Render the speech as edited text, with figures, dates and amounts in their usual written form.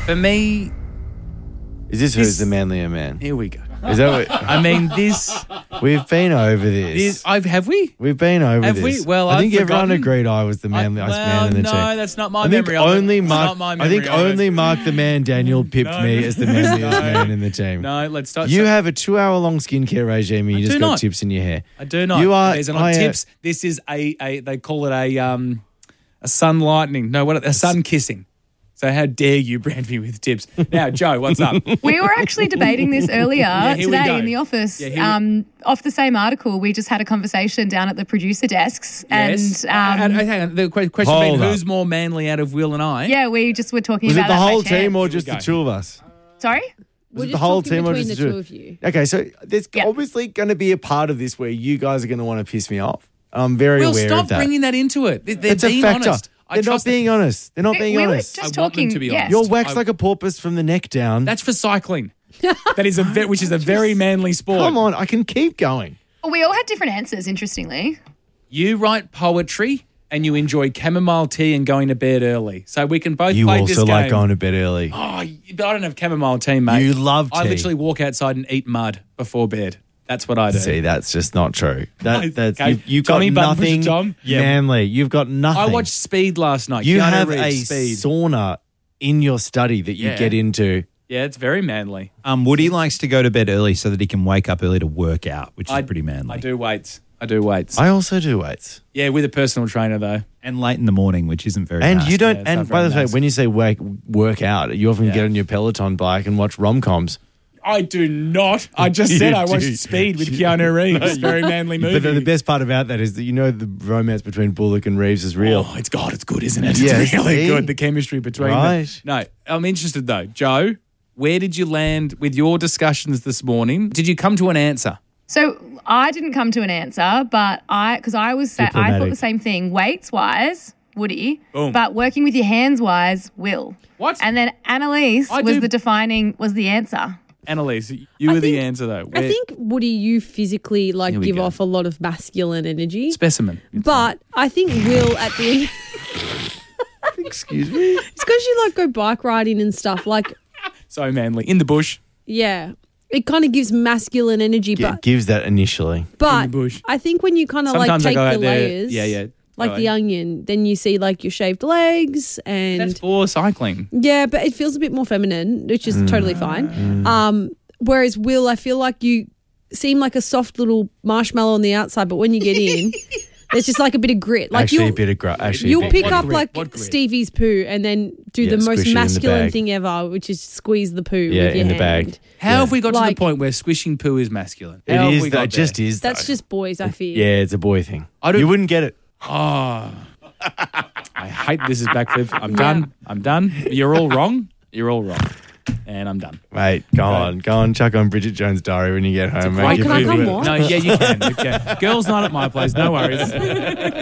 For me, Is this who's the manlier man? here we go. Is that what? I mean, this. We've been over this. Have we? We've been over Have this. we? Well, I think I've everyone forgotten. agreed I was the manliest man in the team. No, that's not my I think memory of it. only It's Mark. not my I memory think of it. only Mark the Man Daniel pipped me as the manliest man in the team. No, let's start. You have a 2-hour-long skincare regime and you I just do got not. tips in your hair. I do not. You are. There's not tips. This is a they call it a sun lightning. No, what a sun kissing. So how dare you brand me with tips? Now, Joe, what's up? We were actually debating this earlier here we go. today in the office. Off the same article, we just had a conversation down at the producer desks. Yes. And hang on. The question Hold being, up. who's more manly out of Will and I? yeah, we just were talking Was it about the that by whole chance. team or just Here we the go. two of us? Sorry? Was it just the whole talking team or between just the two of you. Okay, so there's Yeah. obviously going to be a part of this where you guys are going to want to piss me off. I'm very Will, aware stop of that. bringing that into it. They're It's a being factor. honest. They're not being honest. They're not being we were honest. just I want them talking. to be yes. honest. You're waxed like a porpoise from the neck down. That's for cycling. That is which is a very manly sport. Come on, I can keep going. We all had different answers, interestingly. You write poetry and you enjoy chamomile tea and going to bed early. So we can both You play also this game. like going to bed early. Oh, but I don't have chamomile tea, mate. You love I tea. literally walk outside and eat mud before bed. That's what I do. See, that's just not true. That's Okay. you've got Tommy Button, nothing Tom? Yeah. manly. You've got nothing. I watched Speed last night. You Keanu have Reeves, a Speed. sauna in your study that you Yeah. get into. Yeah, it's very manly. Woody likes to go to bed early so that he can wake up early to work out, which is pretty manly. I do weights. I also do weights. Yeah, with a personal trainer though. And late in the morning, which isn't very And nice. you don't. Yeah, it's and not by very the way, nice. when you say work out, you often get on your Peloton bike and watch rom-coms. I do not. I just said You I watched do. Speed with Keanu Reeves. Very manly movie. But the best part about that is that you know the romance between Bullock and Reeves is real. Oh, it's good, isn't it? Yeah, It's really see? good, the chemistry between Right. them. No, I'm interested though. Joe, where did you land with your discussions this morning? Did you come to an answer? So I didn't come to an answer, but I thought Diplomatic. the same thing. Weights wise, Woody, Boom. but working with your hands wise, Will. What? And then Annalise I was do- was the answer. Annalise, you were the answer though. I think, Woody, you physically Here we give go. off a lot of masculine energy. Specimen. But I think Will at the end, Excuse me. it's because you go bike riding and stuff. So manly. In the bush. Yeah, it kind of gives masculine energy. Yeah, But gives that initially. but bush. I think when you kind of Sometimes I take go the out there. layers, Yeah. like Go the on. onion, then you see your shaved legs and That's for cycling. yeah, but it feels a bit more feminine, which is totally fine. Whereas Will, I feel like you seem like a soft little marshmallow on the outside, but when you get in, there's just a bit of grit. Actually, a bit of You'll pick What up grit? What grit? Stevie's poo and then do Yeah, the squish most it in the masculine bag. thing ever, which is squeeze the poo Yeah, with your in the hand. bag. How Yeah. have we got to the Like- point where squishing poo is masculine? It How have is. we That got just there? is. That's though. just boys, I feel. Yeah, it's a boy thing. I don't- You wouldn't get it. Oh, I hate this is backflip. I'm done. I'm done. You're all wrong. You're all wrong. And I'm done. Mate, go on, chuck on Bridget Jones' Diary when you get home. Great mate. can I Give come it- on? No, yeah, you can. Girls' night at my place. No worries.